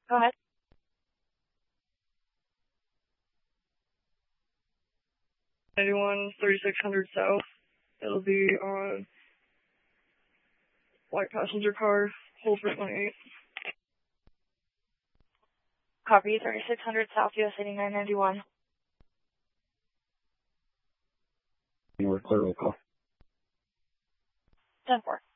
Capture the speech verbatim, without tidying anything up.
Go ahead. ninety-one, thirty-six hundred south. It'll be on white passenger car, hold for twenty-eight. Copy, thirty-six hundred south, U S eighty-nine ninety-one. We're clear, roll call. ten four.